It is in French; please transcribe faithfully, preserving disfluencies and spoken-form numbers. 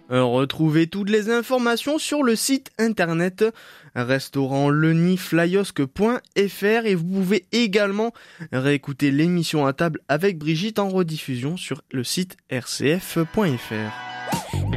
Euh, Retrouvez toutes les informations sur le site internet restaurant leniflyosque point f r et vous pouvez également réécouter l'émission à table avec Brigitte en rediffusion sur le site r c f point f r.